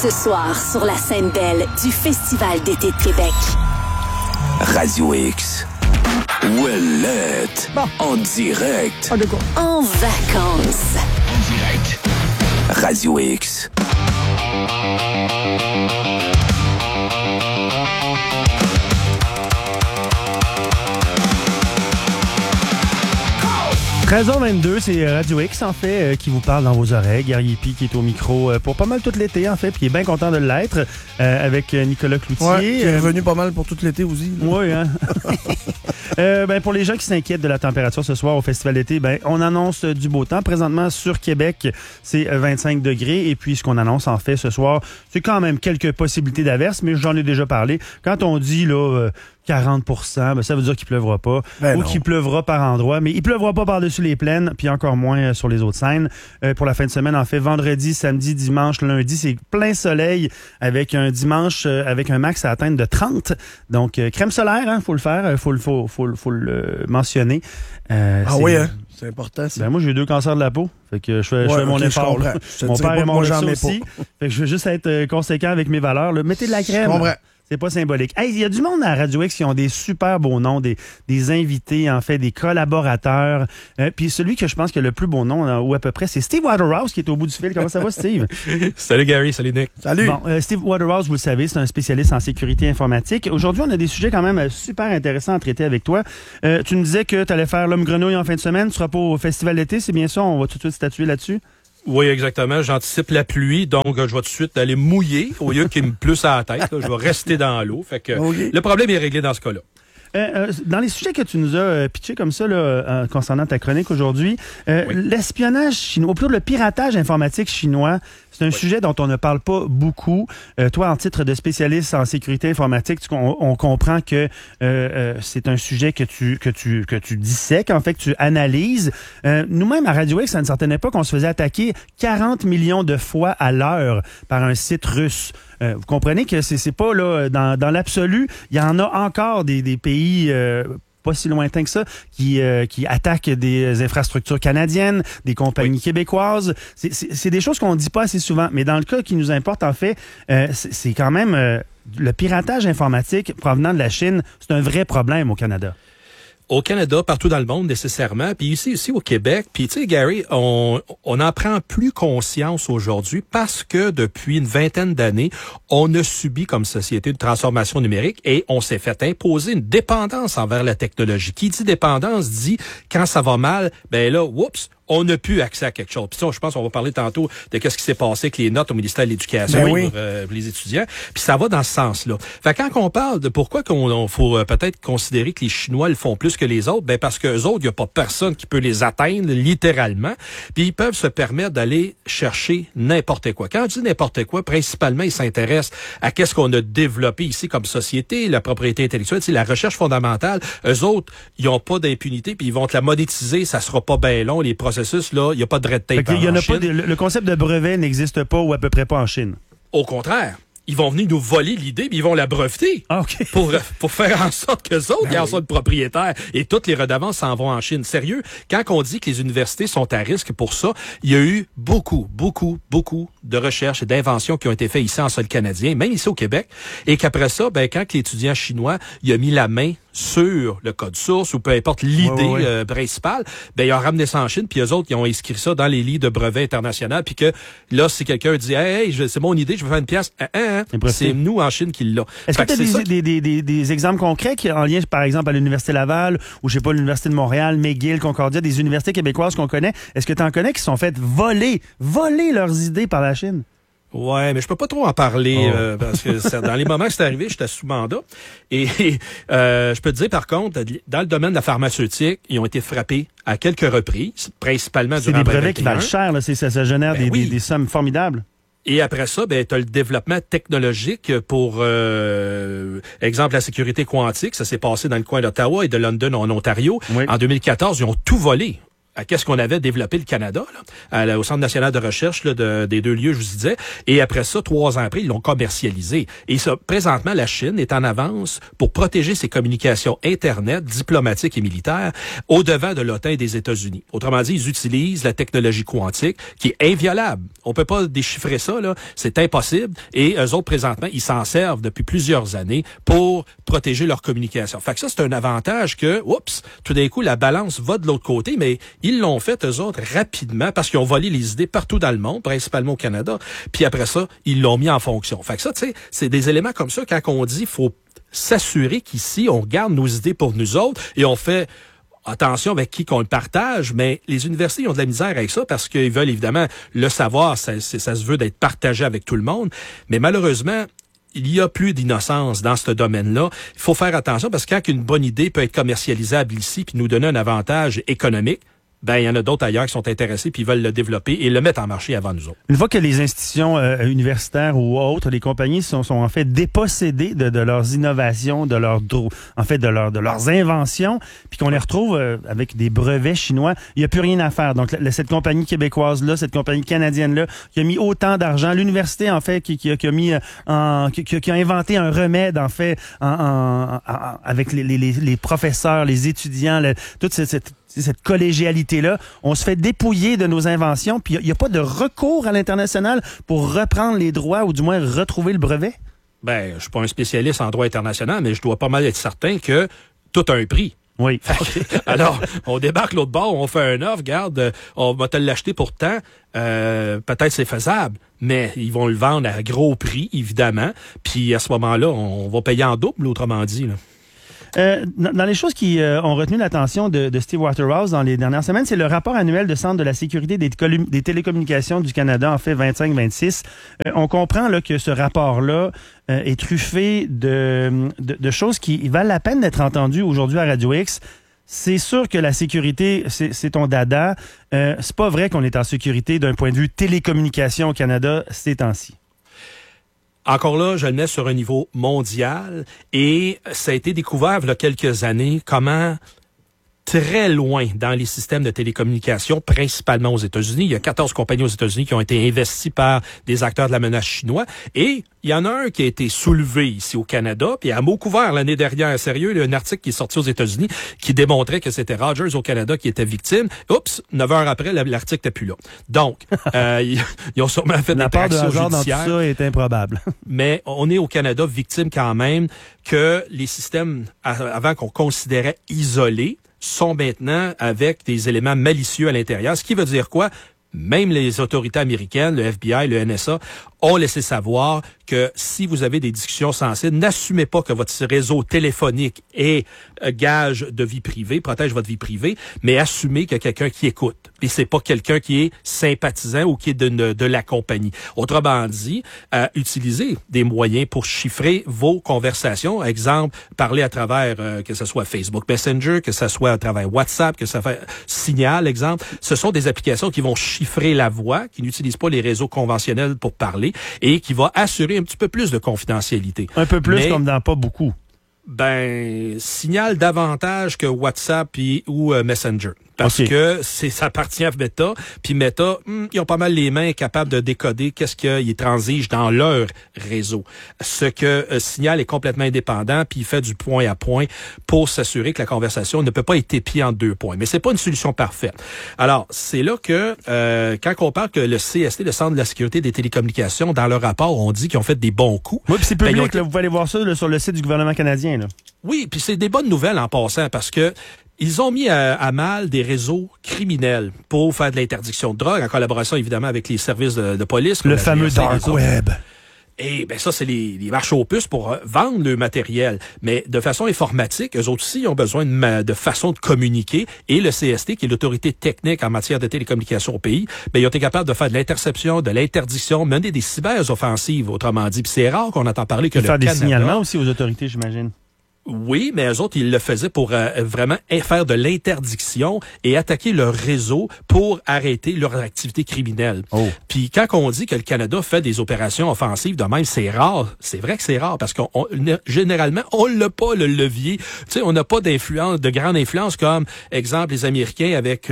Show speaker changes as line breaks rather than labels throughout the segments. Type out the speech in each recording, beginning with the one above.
Ce soir, sur la scène belle du Festival d'été de Québec.
Radio X. Ouellette.
Bon.
En direct.
En vacances.
En direct. Radio X.
« 13h22, c'est Radio X, en fait, qui vous parle dans vos oreilles. Guerrier P qui est au micro pour pas mal tout l'été, en fait, puis il est bien content de l'être, avec Nicolas Cloutier.
Ouais, qui est revenu pas mal pour tout l'été aussi.
Oui, hein? Pour les gens qui s'inquiètent de la température ce soir au Festival d'été, on annonce du beau temps. Présentement, sur Québec, c'est 25 degrés. Et puis, ce qu'on annonce, en fait, ce soir, c'est quand même quelques possibilités d'averses, mais j'en ai déjà parlé. Quand on dit, là... 40 ça veut dire qu'il pleuvra pas, ou qu'il pleuvra par endroits, mais il pleuvra pas par-dessus les plaines, puis encore moins sur les autres scènes. Pour la fin de semaine, en fait, vendredi, samedi, dimanche, lundi, c'est plein soleil avec un dimanche avec un max à atteindre de 30. Donc, crème solaire, hein, faut le faire, faut le mentionner.
Oui, hein? C'est important.
Moi, j'ai 2 cancers de la peau. Fait que je fais mon effort. Mon père est mort de ça aussi. Fait que je veux juste être conséquent avec mes valeurs. Là. Mettez de la crème. C'est pas symbolique. Hey, il y a du monde à Radio X qui ont des super beaux noms, des invités, en fait, des collaborateurs. Puis celui que je pense qui a le plus beau nom, ou à peu près, c'est Steve Waterhouse qui est au bout du fil. Comment ça va, Steve?
Salut Gary, salut Nick.
Salut.
Bon, Steve Waterhouse, vous le savez, c'est un spécialiste en sécurité informatique. Aujourd'hui, on a des sujets quand même super intéressants à traiter avec toi. Tu nous disais que tu allais faire l'homme grenouille en fin de semaine. Tu seras pas au festival d'été, c'est bien ça? On va tout de suite statuer là-dessus?
Oui, exactement. J'anticipe la pluie, donc je vais tout de suite aller mouiller au lieu qu'il me pleusse à la tête. Là, je vais rester dans l'eau. Fait que le problème est réglé dans ce cas-là.
Dans les sujets que tu nous as pitchés comme ça là, concernant ta chronique aujourd'hui, l'espionnage chinois, ou plutôt le piratage informatique chinois, c'est un sujet dont on ne parle pas beaucoup. Toi, en titre de spécialiste en sécurité informatique, on comprend que c'est un sujet que tu dissèques, en fait, que tu analyses. Nous-mêmes, à Radio X, à une certaine époque, on se faisait attaquer 40 millions de fois à l'heure par un site russe. Vous comprenez que c'est pas là dans l'absolu, il y en a encore des pays pas si lointains que ça qui attaquent des infrastructures canadiennes, des compagnies québécoises. C'est des choses qu'on dit pas assez souvent, mais dans le cas qui nous importe en fait, c'est quand même le piratage informatique provenant de la Chine, c'est un vrai problème au Canada.
Au Canada, partout dans le monde, nécessairement. Puis ici au Québec. Puis tu sais, Gary, on en prend plus conscience aujourd'hui parce que depuis une vingtaine d'années, on a subi comme société une transformation numérique et on s'est fait imposer une dépendance envers la technologie. Qui dit dépendance dit quand ça va mal, ben là, oups, on n'a plus accès à quelque chose. Puis ça, je pense qu'on va parler tantôt de qu'est-ce qui s'est passé avec les notes au ministère de l'Éducation pour les étudiants. Puis ça va dans ce sens-là. Fait quand on parle de pourquoi qu'on faut peut-être considérer que les Chinois le font plus que les autres, ben parce qu'eux autres, il n'y a pas personne qui peut les atteindre littéralement. Puis ils peuvent se permettre d'aller chercher n'importe quoi. Quand on dit n'importe quoi, principalement, ils s'intéressent à qu'est-ce qu'on a développé ici comme société, la propriété intellectuelle, la recherche fondamentale. Eux autres, ils n'ont pas d'impunité, puis ils vont te la monétiser, ça sera pas bien long, les processus. Là, il n'y a pas de red tape en Chine.
Le concept de brevet n'existe pas ou à peu près pas en Chine.
Au contraire. Ils vont venir nous voler l'idée, puis ils vont la breveter pour faire en sorte qu'eux autres, ils en sont le propriétaire. Et toutes les redevances s'en vont en Chine. Sérieux, quand on dit que les universités sont à risque pour ça, il y a eu beaucoup de recherches et d'inventions qui ont été faites ici en sol canadien, même ici au Québec, et qu'après ça, quand l'étudiant chinois il a mis la main sur le code source ou peu importe l'idée principale, ils ont ramené ça en Chine, puis eux autres, ils ont inscrit ça dans les livres de brevets internationaux, puis que là, si quelqu'un dit « Hey, c'est mon idée, je veux faire une pièce », c'est nous en Chine qui l'a.
Est-ce que tu as des exemples concrets qui en lien, par exemple, à l'Université Laval ou, je sais pas, l'Université de Montréal, McGill, Concordia, des universités québécoises qu'on connaît? Est-ce que tu en connais qui se sont fait voler leurs idées par la Chine?
Ouais, mais je peux pas trop en parler parce que dans les moments que c'est arrivé, j'étais sous mandat. Et je peux te dire, par contre, dans le domaine de la pharmaceutique, ils ont été frappés à quelques reprises, principalement durant 2021.
C'est des brevets qui valent cher, là, ça génère des sommes formidables.
Et après ça, tu as le développement technologique pour, exemple, la sécurité quantique. Ça s'est passé dans le coin d'Ottawa et de London en Ontario. Oui. En 2014, ils ont tout volé. à qu'est-ce qu'on avait développé le Canada, là, au Centre national de recherche là, des 2 lieux, je vous disais. Et après ça, 3 ans après, ils l'ont commercialisé. Et ça, présentement, la Chine est en avance pour protéger ses communications Internet, diplomatiques et militaires au-devant de l'OTAN et des États-Unis. Autrement dit, ils utilisent la technologie quantique qui est inviolable. On peut pas déchiffrer ça, là. C'est impossible. Et eux autres, présentement, ils s'en servent depuis plusieurs années pour protéger leur communication. Fait que ça, c'est un avantage que, oups, tout d'un coup, la balance va de l'autre côté, mais ils l'ont fait, eux autres, rapidement, parce qu'ils ont volé les idées partout dans le monde, principalement au Canada, puis après ça, ils l'ont mis en fonction. Fait que ça, tu sais, c'est des éléments comme ça, quand on dit, faut s'assurer qu'ici, on garde nos idées pour nous autres, et on fait attention avec qui qu'on le partage, mais les universités ont de la misère avec ça, parce qu'ils veulent, évidemment, le savoir, ça se veut d'être partagé avec tout le monde, mais malheureusement, il y a plus d'innocence dans ce domaine-là. Il faut faire attention parce que quand une bonne idée peut être commercialisable ici puis nous donner un avantage économique, ben il y en a d'autres ailleurs qui sont intéressés puis veulent le développer et le mettre en marché avant nous autres.
Une fois que les institutions universitaires ou autres, les compagnies sont en fait dépossédées de leurs innovations, de leurs inventions, puis qu'on les retrouve avec des brevets chinois, il n'y a plus rien à faire. Donc cette compagnie québécoise-là, cette compagnie canadienne-là, qui a mis autant d'argent, l'université en fait qui a inventé un remède en fait avec les professeurs, les étudiants, toute cette collégialité-là, on se fait dépouiller de nos inventions, puis il n'y a pas de recours à l'international pour reprendre les droits ou du moins retrouver le brevet?
Ben, je suis pas un spécialiste en droit international, mais je dois pas mal être certain que tout a un prix.
Oui.
Alors, on débarque l'autre bord, on fait un offre, regarde, on va te l'acheter pour tant, peut-être c'est faisable, mais ils vont le vendre à gros prix, évidemment, puis à ce moment-là, on va payer en double, autrement dit, là.
Dans les choses qui ont retenu l'attention de Steve Waterhouse dans les dernières semaines, c'est le rapport annuel de Centre de la sécurité des télécommunications du Canada, en fait 25-26. On comprend là, que ce rapport-là est truffé de choses qui valent la peine d'être entendues aujourd'hui à Radio X. C'est sûr que la sécurité, c'est ton dada. C'est pas vrai qu'on est en sécurité d'un point de vue télécommunication au Canada ces temps-ci.
Encore là, je le mets sur un niveau mondial et ça a été découvert il y a quelques années comment très loin dans les systèmes de télécommunications, principalement aux États-Unis. Il y a 14 compagnies aux États-Unis qui ont été investies par des acteurs de la menace chinois. Et il y en a un qui a été soulevé ici au Canada, puis à mot couvert l'année dernière, sérieux, il y a un article qui est sorti aux États-Unis qui démontrait que c'était Rogers au Canada qui était victime. Oups, 9 heures après, l'article n'était plus là. Donc, ils ont sûrement fait des actions judiciaires. Dans tout
ça est improbable.
Mais on est au Canada victime quand même que les systèmes, avant qu'on considérait isolés, sont maintenant avec des éléments malicieux à l'intérieur. Ce qui veut dire quoi? Même les autorités américaines, le FBI, le NSA, ont laissé savoir que si vous avez des discussions sensibles, n'assumez pas que votre réseau téléphonique est gage de vie privée, protège votre vie privée, mais assumez qu'il y a quelqu'un qui écoute. Et c'est pas quelqu'un qui est sympathisant ou qui est de la compagnie. Autrement dit, utilisez des moyens pour chiffrer vos conversations. Exemple, parler à travers que ce soit Facebook Messenger, que ce soit à travers WhatsApp, que ça fait Signal, exemple. Ce sont des applications qui vont chiffrer la voix, qui n'utilisent pas les réseaux conventionnels pour parler et qui va assurer un petit peu plus de confidentialité.
Un peu plus, mais, comme dans pas beaucoup.
Ben, Signal davantage que WhatsApp ou Messenger. Parce que ça appartient à Meta, puis Meta, ils ont pas mal les mains capables de décoder qu'est-ce qu'ils transigent dans leur réseau. Ce que Signal est complètement indépendant, puis il fait du point à point pour s'assurer que la conversation ne peut pas être épiée en 2 points. Mais c'est pas une solution parfaite. Alors, c'est là que quand on parle que le CST, le Centre de la sécurité des télécommunications, dans leur rapport, on dit qu'ils ont fait des bons coups.
Oui, puis c'est public, là, vous pouvez aller voir ça là, sur le site du gouvernement canadien. Là.
Oui, puis c'est des bonnes nouvelles en passant, parce que ils ont mis à mal des réseaux criminels pour faire de l'interdiction de drogue, en collaboration évidemment avec les services de police.
Le fameux Dark Web.
Et ben ça, c'est les marches aux puces pour vendre le matériel. Mais de façon informatique, eux autres aussi ont besoin de façon de communiquer. Et le CST, qui est l'autorité technique en matière de télécommunications au pays, ben ils ont été capables de faire de l'interception, de l'interdiction, mener des cyberoffensives, autrement dit. Puis c'est rare qu'on entend parler que le
faire
Canada...
des signalements aussi aux autorités, j'imagine.
Oui, mais eux autres, ils le faisaient pour vraiment faire de l'interdiction et attaquer leur réseau pour arrêter leur activité criminelle. Oh. Puis quand on dit que le Canada fait des opérations offensives de même, c'est rare. C'est vrai que c'est rare parce qu'on généralement, on n'a pas le levier. Tu sais, on n'a pas d'influence, de grande influence comme, exemple, les Américains avec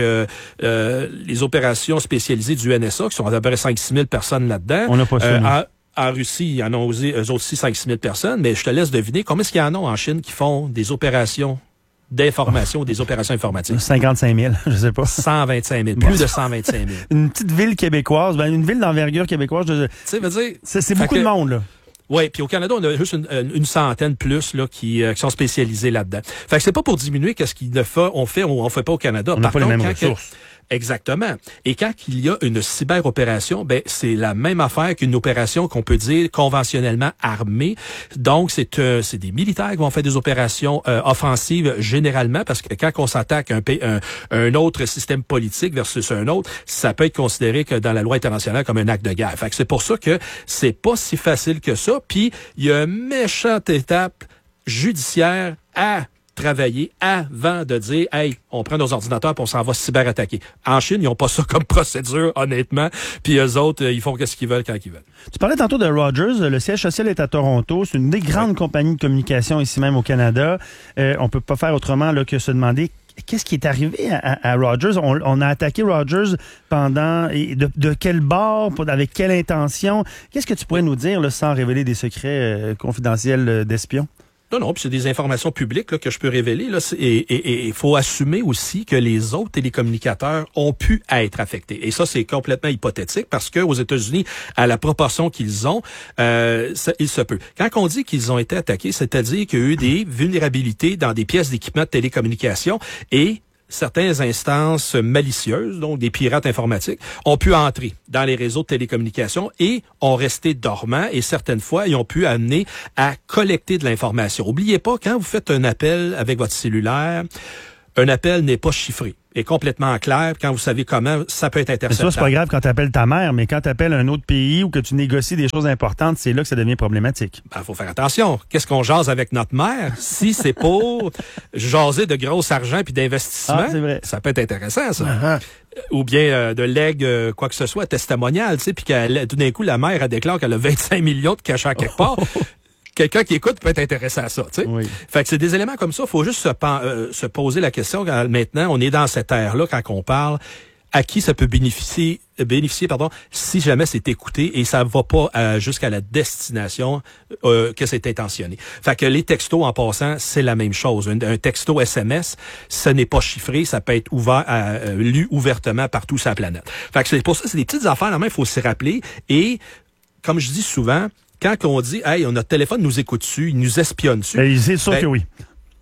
les opérations spécialisées du NSA, qui sont à peu près 5-6 000 personnes là-dedans.
On n'a pas ça.
En Russie, il y en a eux autres aussi 5-6 000 personnes, mais je te laisse deviner combien est-ce qu'il y en a en Chine qui font des opérations d'information, des opérations informatiques?
55 000, je sais pas.
125 000, plus de 125 000.
Une petite ville québécoise, une ville d'envergure québécoise, c'est beaucoup de monde, là.
Oui, puis au Canada, on a juste une centaine plus là qui sont spécialisés là-dedans. Fait que c'est pas pour diminuer qu'est-ce on fait ou on fait pas au Canada.
On n'a pas les mêmes ressources.
Exactement. Et quand il y a une cyberopération, c'est la même affaire qu'une opération qu'on peut dire conventionnellement armée. Donc, c'est des militaires qui vont faire des opérations offensives généralement, parce que quand on s'attaque un autre système politique versus un autre, ça peut être considéré que dans la loi internationale comme un acte de guerre. Fait que c'est pour ça que c'est pas si facile que ça. Puis, il y a une méchante étape judiciaire à travailler avant de dire « Hey, on prend nos ordinateurs et on s'en va cyberattaquer ». En Chine, ils n'ont pas ça comme procédure, honnêtement. Puis eux autres, ils font ce qu'ils veulent quand ils veulent.
Tu parlais tantôt de Rogers. Le siège social est à Toronto. C'est une des grandes compagnies de communication ici même au Canada. On peut pas faire autrement là, que se demander qu'est-ce qui est arrivé à Rogers. On a attaqué Rogers pendant... De quel bord, avec quelle intention? Qu'est-ce que tu pourrais nous dire là, sans révéler des secrets confidentiels d'espions?
Non, puis c'est des informations publiques là, que je peux révéler. Là, et il faut assumer aussi que les autres télécommunicateurs ont pu être affectés. Et ça, c'est complètement hypothétique parce que aux États-Unis, à la proportion qu'ils ont, il se peut. Quand on dit qu'ils ont été attaqués, c'est-à-dire qu'il y a eu des vulnérabilités dans des pièces d'équipement de télécommunication et certaines instances malicieuses, donc des pirates informatiques, ont pu entrer dans les réseaux de télécommunications et ont resté dormants et certaines fois, ils ont pu amener à collecter de l'information. Oubliez pas, quand vous faites un appel avec votre cellulaire, un appel n'est pas chiffré. Est complètement clair. Quand vous savez comment, ça peut être interceptable.
Ça, c'est pas grave quand tu appelles ta mère, mais quand tu appelles un autre pays ou que tu négocies des choses importantes, c'est là que ça devient problématique.
Faut faire attention. Qu'est-ce qu'on jase avec notre mère? Si c'est pour jaser de gros argent puis d'investissement, ça peut être intéressant, ça. Uh-huh. Ou bien de legs, quoi que ce soit, testimonial, tu sais, puis tout d'un coup, la mère, elle déclare qu'elle a 25 millions de cachets à quelque part. Quelqu'un qui écoute peut être intéressé à ça, tu sais. Oui. Fait que c'est des éléments comme ça. Faut juste se poser la question. Maintenant, on est dans cette ère-là quand on parle. À qui ça peut bénéficier, si jamais c'est écouté et ça va pas jusqu'à la destination que c'est intentionné. Fait que les textos, en passant, c'est la même chose. Un texto SMS, ce n'est pas chiffré, ça peut être lu ouvertement partout sur la planète. Fait que c'est pour ça, c'est des petites affaires, il faut s'y rappeler. Et, comme je dis souvent, quand on dit « Hey, notre téléphone nous écoute dessus, il nous espionne dessus »,
c'est sûr que oui.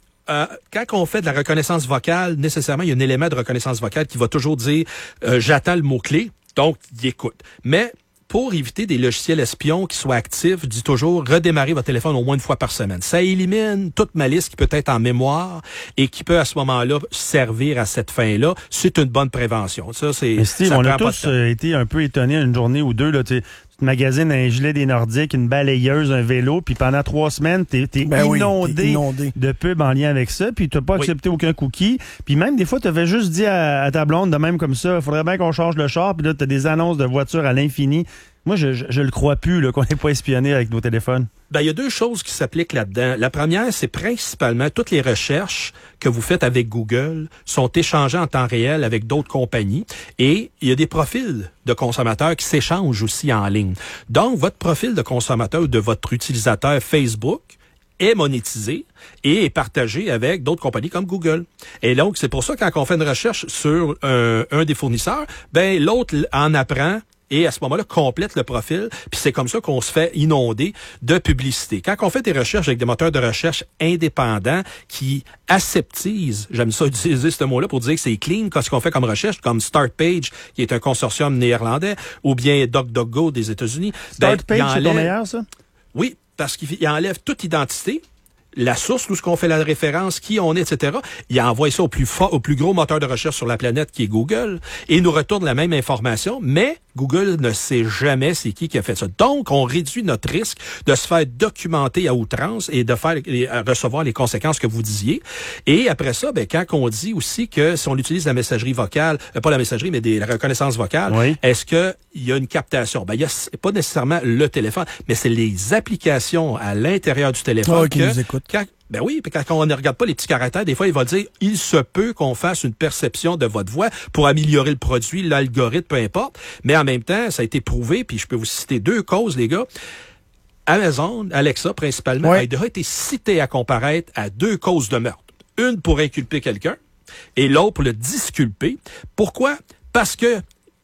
Quand on fait de la reconnaissance vocale, nécessairement, il y a un élément de reconnaissance vocale qui va toujours dire j'attends le mot-clé, donc il écoute. Mais pour éviter des logiciels espions qui soient actifs, dis toujours redémarrer votre téléphone au moins une fois par semaine. Ça élimine toute malice qui peut être en mémoire et qui peut à ce moment-là servir à cette fin-là. C'est une bonne prévention. Ça, c'est.
Steve, on a tous été un peu étonnés une journée ou deux, là, tu magasines un gilet des Nordiques, une balayeuse, un vélo, puis pendant 3 semaines, t'es inondé de pubs en lien avec ça, puis t'as pas accepté aucun cookie. Puis même, des fois, t'avais juste dit à ta blonde, de même comme ça, faudrait bien qu'on change le char, puis là, t'as des annonces de voitures à l'infini. Moi, je le crois plus, là, qu'on n'est pas espionné avec nos téléphones.
Il y a 2 choses qui s'appliquent là-dedans. La première, c'est principalement toutes les recherches que vous faites avec Google sont échangées en temps réel avec d'autres compagnies et il y a des profils de consommateurs qui s'échangent aussi en ligne. Donc, votre profil de consommateur ou de votre utilisateur Facebook est monétisé et est partagé avec d'autres compagnies comme Google. Et donc, c'est pour ça que quand on fait une recherche sur un des fournisseurs, l'autre en apprend et à ce moment-là, complète le profil, puis c'est comme ça qu'on se fait inonder de publicité. Quand on fait des recherches avec des moteurs de recherche indépendants qui aseptisent, j'aime ça utiliser ce mot-là pour dire que c'est clean, ce qu'on fait comme recherche, comme Startpage, qui est un consortium néerlandais, ou bien DuckDuckGo des États-unis.
Startpage, c'est ton meilleur, ça?
Oui, parce qu'il enlève toute identité, la source, où ce qu'on fait la référence, qui on est, etc. Il envoie ça au plus gros moteur de recherche sur la planète qui est Google et il nous retourne la même information, mais Google ne sait jamais c'est qui a fait ça. Donc, on réduit notre risque de se faire documenter à outrance et de recevoir les conséquences que vous disiez. Et après ça, quand on dit aussi que si on utilise la messagerie vocale, pas la messagerie, mais la reconnaissance vocale, est-ce qu'il y a une captation? Il y a pas nécessairement le téléphone, mais c'est les applications à l'intérieur du téléphone
qui nous écoutent.
Ben oui, puis quand on ne regarde pas les petits caractères, des fois, il va dire, il se peut qu'on fasse une perception de votre voix pour améliorer le produit, l'algorithme, peu importe. Mais en même temps, ça a été prouvé, puis je peux vous citer 2 causes, les gars. Amazon, Alexa principalement, a déjà été cité à comparaître à 2 causes de meurtre. Une pour inculper quelqu'un et l'autre pour le disculper. Pourquoi? Parce que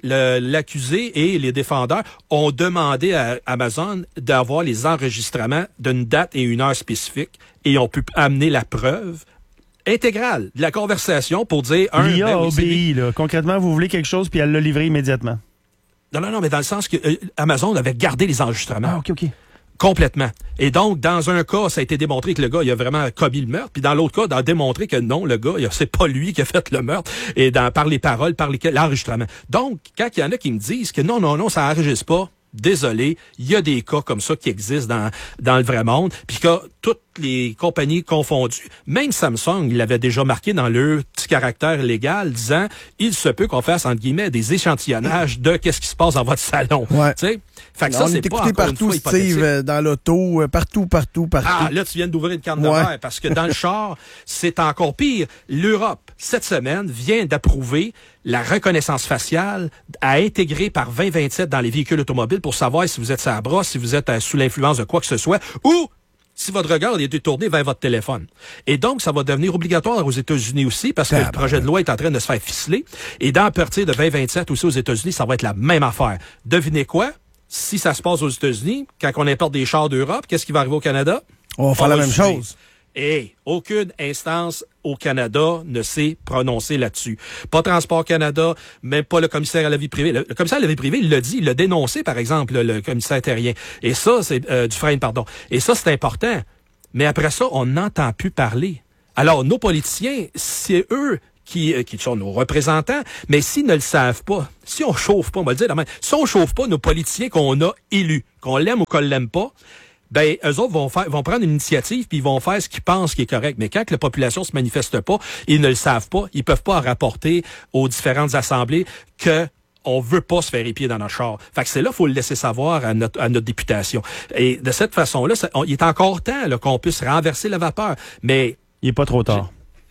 l'accusé et les défendeurs ont demandé à Amazon d'avoir les enregistrements d'une date et une heure spécifique et ont pu amener la preuve intégrale de la conversation pour dire...
L'IA a obéi, là. Concrètement, vous voulez quelque chose puis elle l'a livré immédiatement.
Non, mais dans le sens que Amazon avait gardé les enregistrements.
Ah, OK.
Complètement. Et donc, dans un cas, ça a été démontré que le gars, il a vraiment commis le meurtre. Puis dans l'autre cas, on a démontré que non, le gars, c'est pas lui qui a fait le meurtre. Et par les paroles, par l'enregistrement. Donc, quand il y en a qui me disent que non, ça enregistre pas, désolé, il y a des cas comme ça qui existent dans le vrai monde. Puis que toutes les compagnies confondues, même Samsung, il l'avait déjà marqué dans le petit caractère légal, disant, il se peut qu'on fasse, entre guillemets, des échantillonnages de qu'est-ce qui se passe dans votre salon.
Ouais.
Tu sais? Fait que ça, c'est pas encore
partout,
une fois hypothétique.
Steve, dans l'auto, partout.
Ah, là, tu viens d'ouvrir une canne de verre, parce que dans le char, c'est encore pire. L'Europe, cette semaine, vient d'approuver la reconnaissance faciale à intégrer par 2027 dans les véhicules automobiles pour savoir si vous êtes sur la brosse, si vous êtes sous l'influence de quoi que ce soit, ou si votre regard est détourné vers votre téléphone. Et donc, ça va devenir obligatoire aux États-Unis aussi, parce que le projet de loi est en train de se faire ficeler. Et à partir de 2027 aussi aux États-Unis, ça va être la même affaire. Devinez quoi? Si ça se passe aux États-Unis, quand on importe des chars d'Europe, qu'est-ce qui va arriver au Canada?
On va faire la même chose.
Et aucune instance au Canada ne s'est prononcée là-dessus. Pas Transport Canada, même pas le commissaire à la vie privée. Le commissaire à la vie privée, il l'a dit, il l'a dénoncé, par exemple, le commissaire terrien. Et ça, c'est Dufresne, pardon. Et ça, c'est important. Mais après ça, on n'entend plus parler. Alors, nos politiciens, c'est eux qui sont nos représentants, mais s'ils ne le savent pas, si on chauffe pas, on va le dire la même, si on chauffe pas nos politiciens qu'on a élus, qu'on l'aime ou qu'on l'aime pas, ben eux autres vont prendre une initiative puis ils vont faire ce qu'ils pensent qui est correct. Mais quand la population se manifeste pas, ils ne le savent pas, ils peuvent pas rapporter aux différentes assemblées que on veut pas se faire épier dans notre char. Fait que c'est là faut le laisser savoir à notre députation. Et de cette façon-là, il est encore temps là, qu'on puisse renverser la vapeur. Mais
il est pas trop tard.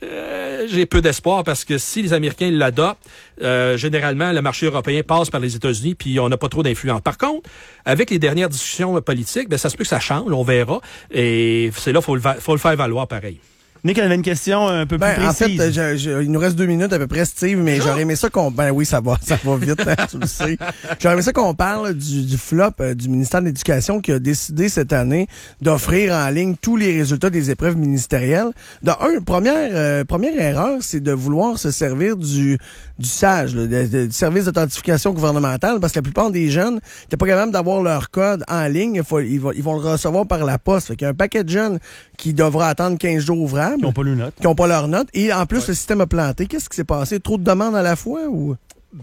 J'ai peu d'espoir parce que si les Américains l'adoptent, généralement, le marché européen passe par les États-Unis puis on n'a pas trop d'influence. Par contre, avec les dernières discussions politiques, ça se peut que ça change, on verra. Et c'est là, faut le faire valoir pareil.
Nick, elle avait une question un peu plus précise.
En fait, il nous reste 2 minutes à peu près, Steve, mais j'aurais aimé ça qu'on... Ben oui, ça va vite, hein, tu le sais. J'aurais aimé ça qu'on parle du flop du ministère de l'Éducation qui a décidé cette année d'offrir en ligne tous les résultats des épreuves ministérielles. Première erreur, c'est de vouloir se servir du SAGE, du service d'authentification gouvernementale, parce que la plupart des jeunes n'étaient pas capables d'avoir leur code en ligne. Ils vont le recevoir par la poste. Fait qu'il y a un paquet de jeunes qui devra attendre 15 jours ouvrables.
Qui n'ont pas leur note.
Qui n'ont pas leur note. Et en plus, le système a planté. Qu'est-ce qui s'est passé? Trop de demandes à la fois ou?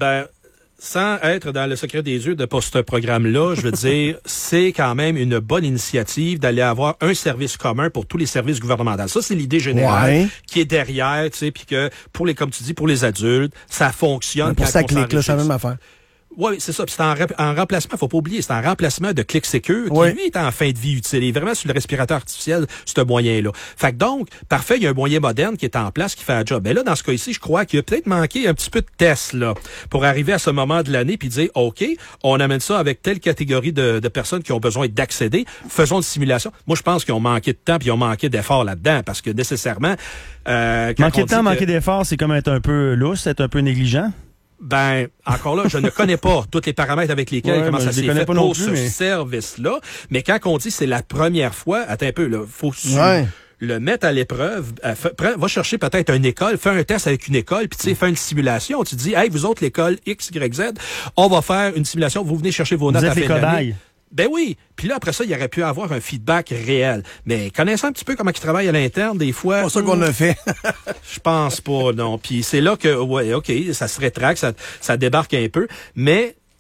Sans être dans le secret des yeux de ce programme-là, je veux dire, c'est quand même une bonne initiative d'aller avoir un service commun pour tous les services gouvernementaux. Ça, c'est l'idée générale qui est derrière, tu sais, puis que comme tu dis, pour les adultes, ça fonctionne.
Pour ça clique, là, c'est la même affaire.
Oui, c'est ça. Puis c'est en remplacement, faut pas oublier, c'est en remplacement de ClickSecure qui, lui, est en fin de vie utile. Il est vraiment sur le respirateur artificiel, ce moyen-là. Fait que donc, parfait, il y a un moyen moderne qui est en place, qui fait un job. Mais là, dans ce cas-ci, je crois qu'il a peut-être manqué un petit peu de tests, là, pour arriver à ce moment de l'année puis dire, OK, on amène ça avec telle catégorie de personnes qui ont besoin d'accéder. Faisons une simulation. Moi, je pense qu'ils ont manqué de temps puis ils ont manqué d'efforts là-dedans parce que nécessairement,
manquer de temps, manquer d'efforts, c'est comme être un peu lousse, être un peu négligent.
Encore là, je ne connais pas tous les paramètres avec lesquels comment ça s'est fait pour ce service-là. Mais quand on dit c'est la première fois, attends un peu, là, faut le mettre à l'épreuve. Va chercher peut-être une école, fais un test avec une école, puis tu sais, fais une simulation. Tu dis, hey, vous autres, l'école X, Y, Z, on va faire une simulation. Vous venez chercher vos notes à la fin de l'année. Ben oui. Puis là, après ça, il aurait pu avoir un feedback réel. Mais connaissant un petit peu comment ils travaillent à l'interne, des fois...
C'est pas ça qu'on a fait.
Je pense pas, non. Puis c'est là que, OK, ça se rétracte, ça débarque un peu. Mais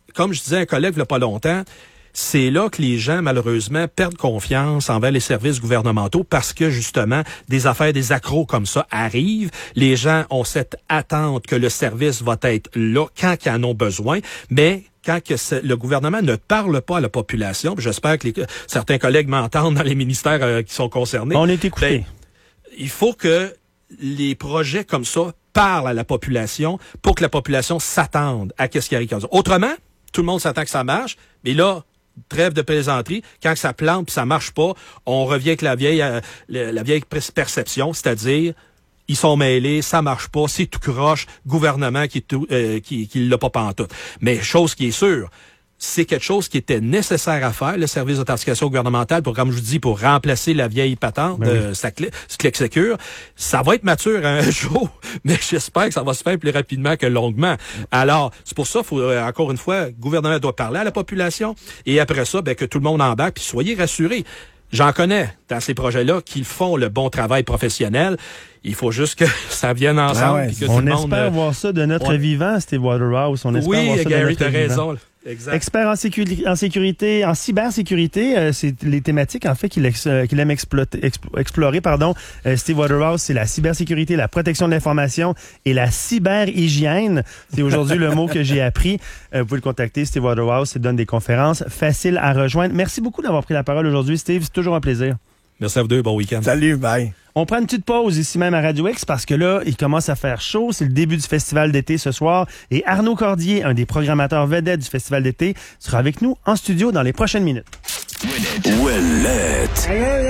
comme je disais à un collègue il n'y a pas longtemps, c'est là que les gens, malheureusement, perdent confiance envers les services gouvernementaux parce que, justement, des affaires, des accros comme ça arrivent. Les gens ont cette attente que le service va être là quand ils en ont besoin, mais quand le gouvernement ne parle pas à la population, puis j'espère que certains collègues m'entendent dans les ministères qui sont concernés.
On est écoutés.
Il faut que les projets comme ça parlent à la population pour que la population s'attende à ce qui arrive. Autrement, tout le monde s'attend que ça marche, mais là, trêve de plaisanterie, quand ça plante puis ça marche pas, on revient avec la vieille perception, c'est-à-dire ils sont mêlés, ça marche pas, c'est tout croche, gouvernement qui l'a pas pantoute. Mais chose qui est sûre, c'est quelque chose qui était nécessaire à faire, le service d'authentification gouvernementale, pour, comme je vous dis, pour remplacer la vieille patente de Click Secure. Ça va être mature un jour, mais j'espère que ça va se faire plus rapidement que longuement. Alors, c'est pour ça, encore une fois, le gouvernement doit parler à la population, et après ça, que tout le monde embarque, puis soyez rassurés. J'en connais dans ces projets-là qui font le bon travail professionnel. Il faut juste que ça vienne ensemble. Puis que
on
tout le
espère
monde,
voir ça de notre vivant, Steve Waterhouse. On espère voir ça
Gary,
de notre
t'as
vivant.
raison. Exact.
Expert en sécurité, en cybersécurité, c'est les thématiques en fait qu'il aime explorer. Steve Waterhouse, c'est la cybersécurité, la protection de l'information et la cyberhygiène. C'est aujourd'hui le mot que j'ai appris. Vous pouvez le contacter, Steve Waterhouse, il donne des conférences faciles à rejoindre. Merci beaucoup d'avoir pris la parole aujourd'hui, Steve. C'est toujours un plaisir.
Merci à vous deux. Bon week-end.
Salut, bye.
On prend une petite pause ici même à Radio X parce que là, il commence à faire chaud. C'est le début du festival d'été ce soir. Et Arnaud Cordier, un des programmateurs vedettes du festival d'été, sera avec nous en studio dans les prochaines minutes.
Ouellette.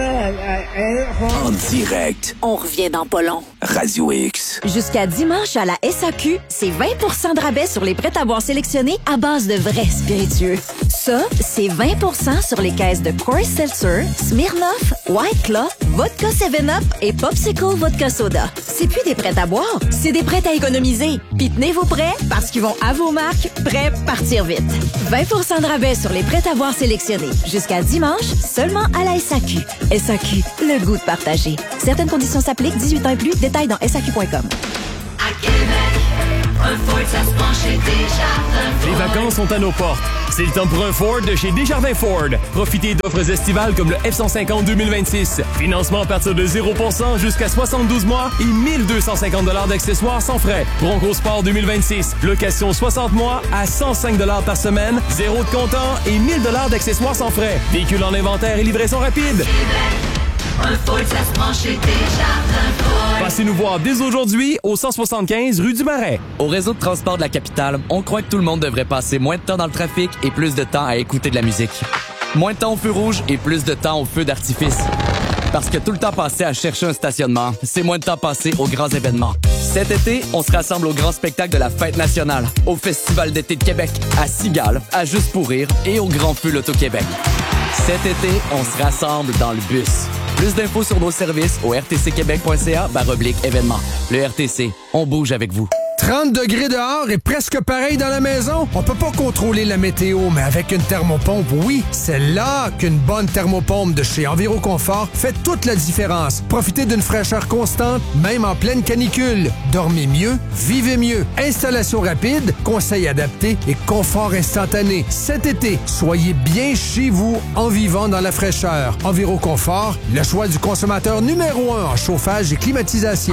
En direct.
On revient dans pas long.
Radio X.
Jusqu'à dimanche à la SAQ, c'est 20 % de rabais sur les prêts-à-boire sélectionnés à base de vrais spiritueux. Ça, c'est 20 % sur les caisses de Coors Seltzer, Smirnoff, White Claw, Vodka 7-Up et Popsicle Vodka Soda. C'est plus des prêts-à-boire, c'est des prêts à économiser. Puis tenez vos prêts parce qu'ils vont à vos marques, prêts partir vite. 20 % de rabais sur les prêts-à-boire sélectionnés. Jusqu'à dimanche, seulement à la SAQ. SAQ, le goût de partager. Certaines conditions s'appliquent, 18 ans et plus. Détails dans SAQ.com.
À Québec, un Ford, ça se prend chez Desjardins Ford.
Les vacances sont à nos portes. C'est le temps pour un Ford de chez Desjardins Ford. Profitez d'offres estivales comme le F-150 2026. Financement à partir de 0% jusqu'à 72 mois et 1250 $ d'accessoires sans frais. Bronco Sport 2026. Location 60 mois à 105 $ par semaine. 0 de comptant et 1000 $ d'accessoires sans frais. Véhicule en inventaire et livraison rapide.
Un Ford, ça se prend chez Desjardins Ford.
Passez nous voir dès aujourd'hui au 175 rue du Marais.
Au réseau de transport de la capitale, on croit que tout le monde devrait passer moins de temps dans le trafic et plus de temps à écouter de la musique. Moins de temps au feu rouge et plus de temps au feu d'artifice. Parce que tout le temps passé à chercher un stationnement, c'est moins de temps passé aux grands événements. Cet été, on se rassemble au grand spectacle de la Fête nationale, au Festival d'été de Québec, à Cigale, à Juste pour rire et au Grand Feu l'Auto-Québec. Cet été, on se rassemble dans le bus. Plus d'infos sur nos services au rtcquebec.ca/événements. Le RTC, on bouge avec vous.
30 degrés dehors et presque pareil dans la maison. On peut pas contrôler la météo, mais avec une thermopompe, oui, c'est là qu'une bonne thermopompe de chez Enviroconfort fait toute la différence. Profitez d'une fraîcheur constante, même en pleine canicule. Dormez mieux, vivez mieux. Installation rapide, conseils adaptés et confort instantané. Cet été, soyez bien chez vous en vivant dans la fraîcheur. Enviroconfort, le choix du consommateur numéro 1 en chauffage et climatisation.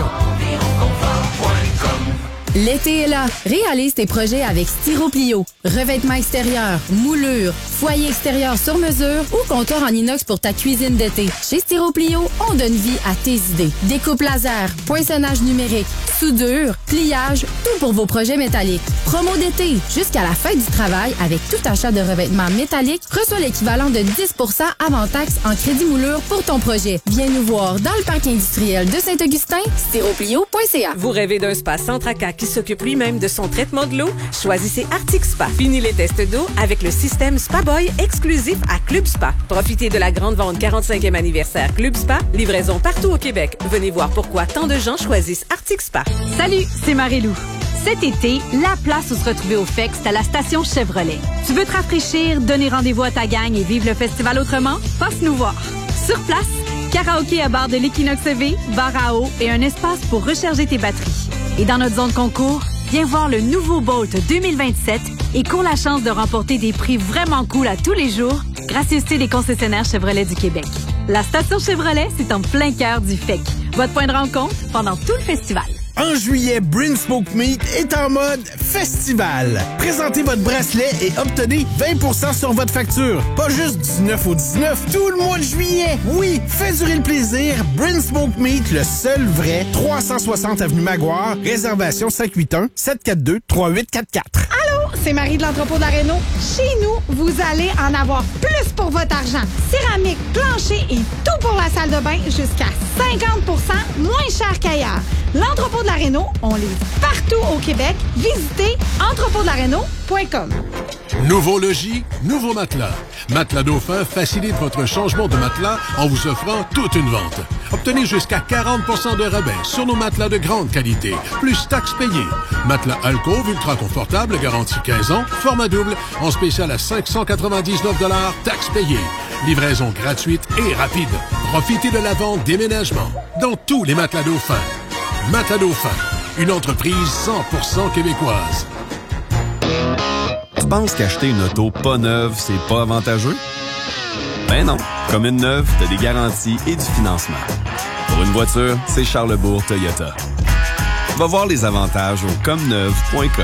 L'été est là. Réalise tes projets avec Styroplio. Revêtement extérieur, moulure, foyer extérieur sur mesure ou comptoir en inox pour ta cuisine d'été. Chez Styroplio, on donne vie à tes idées. Découpe laser, poinçonnage numérique, soudure, pliage, tout pour vos projets métalliques. Promo d'été, jusqu'à la fin du travail, avec tout achat de revêtements métalliques, reçois l'équivalent de 10 % avant taxe en crédit moulure pour ton projet. Viens nous voir dans le parc industriel de Saint-Augustin, styroplio.ca.
Vous rêvez d'un spa sans tracas qui s'occupe lui-même de son traitement de l'eau? Choisissez Arctic Spa. Fini les tests d'eau avec le système Spa Boy exclusif à Club Spa. Profitez de la grande vente 45e anniversaire Club Spa. Livraison partout au Québec. Venez voir pourquoi tant de gens choisissent Arctic Spa.
Salut, c'est Marie-Lou. Cet été, la place où se retrouver au FEC, c'est à la station Chevrolet. Tu veux te rafraîchir, donner rendez-vous à ta gang et vivre le festival autrement? Passe nous voir. Sur place, karaoké à bar de l'Equinox EV, bar à eau et un espace pour recharger tes batteries. Et dans notre zone concours, viens voir le nouveau Bolt 2027 et cours la chance de remporter des prix vraiment cool à tous les jours. Gracieuseté des concessionnaires Chevrolet du Québec. La station Chevrolet, c'est en plein cœur du FEC. Votre point de rencontre pendant tout le festival.
En juillet, Brinsmoke Meat est en mode festival. Présentez votre bracelet et obtenez 20% sur votre facture. Pas juste du 9 au 19, tout le mois de juillet. Oui, faites durer le plaisir. Brinsmoke Meat, le seul vrai, 360 avenue Maguire. Réservation 581-742-3844.
Allô, c'est Marie de l'entrepôt de la Réno. Chez nous, vous allez en avoir plus pour votre argent. Céramique, plancher et tout pour la salle de bain jusqu'à 50% moins cher qu'ailleurs. L'entrepôt de la Réno, on livre partout au Québec. Visitez entrepôtdelaréno.com.
Nouveau logis, nouveau matelas. Matelas Dauphin facilite votre changement de matelas en vous offrant toute une vente. Obtenez jusqu'à 40% de rabais sur nos matelas de grande qualité, plus taxes payées. Matelas Alcove ultra confortable, garantie 15 ans, format double, en spécial à 599 $, taxes payées. Livraison gratuite et rapide. Profitez de la vente déménagement dans tous les matelas Dauphin. Matelas Dauphin, une entreprise 100% québécoise.
Tu penses qu'acheter une auto pas neuve, c'est pas avantageux? Ben non. Comme une neuve, t'as des garanties et du financement. Pour une voiture, c'est Charlebourg Toyota. Va voir les avantages au comneuve.com.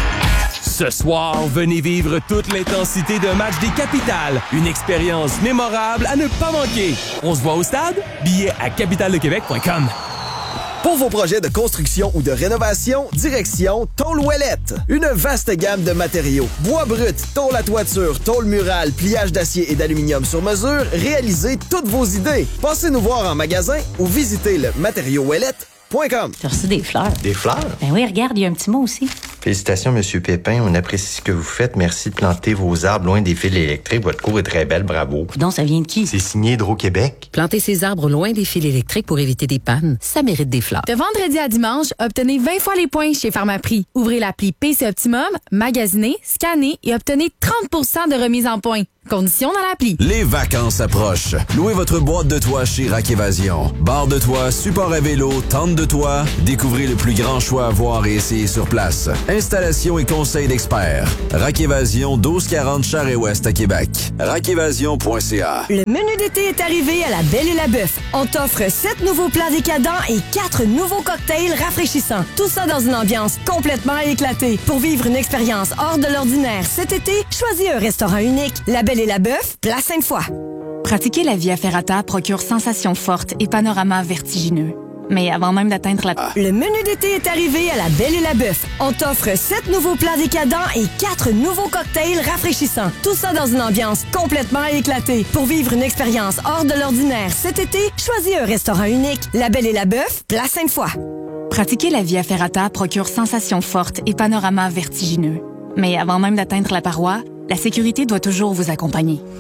Ce soir, venez vivre toute l'intensité d'un match des Capitales. Une expérience mémorable à ne pas manquer. On se voit au stade? Billets à capitaledequebec.com.
Pour vos projets de construction ou de rénovation, direction Tôle Ouellette. Une vaste gamme de matériaux. Bois brut, tôle à toiture, tôle murale, pliage d'acier et d'aluminium sur mesure. Réalisez toutes vos idées. Passez nous voir en magasin ou visitez le matériauxouellette.com.
Tu as reçu des fleurs.
Des fleurs?
Ben oui, regarde, il y a un petit mot aussi.
Félicitations, Monsieur Pépin. On apprécie ce que vous faites. Merci de planter vos arbres loin des fils électriques. Votre cour est très belle. Bravo.
Donc, ça vient de qui?
C'est signé Hydro-Québec.
Planter ses arbres loin des fils électriques pour éviter des pannes, ça mérite des fleurs.
De vendredi à dimanche, obtenez 20 fois les points chez Pharmaprix. Ouvrez l'appli PC Optimum, magasinez, scannez et obtenez 30% de remise en points. Conditions dans l'appli.
Les vacances approchent. Louez votre boîte de toit chez Rack Évasion. Barre de toit, support à vélo, tente de toit. Découvrez le plus grand choix à voir et essayer sur place. Installation et conseils d'experts. Rack Évasion, 1240 Charest-Ouest à Québec. rackévasion.ca.
Le menu d'été est arrivé à la Belle et la Bœuf. On t'offre 7 nouveaux plats décadents et 4 nouveaux cocktails rafraîchissants. Tout ça dans une ambiance complètement éclatée. Pour vivre une expérience hors de l'ordinaire cet été, choisis un restaurant unique. La Belle et la Bœuf, Place Sainte-Foy.
Pratiquer la Via Ferrata procure sensations fortes et panoramas vertigineux. Mais avant même d'atteindre la...
Le menu d'été est arrivé à la Belle et la Bœuf. On t'offre 7 nouveaux plats décadents et 4 nouveaux cocktails rafraîchissants. Tout ça dans une ambiance complètement éclatée. Pour vivre une expérience hors de l'ordinaire cet été, choisis un restaurant unique. La Belle et la Bœuf, Place Sainte-Foy.
Pratiquer la Via Ferrata procure sensations fortes et panoramas vertigineux. Mais avant même d'atteindre la paroi, la sécurité doit toujours vous accompagner.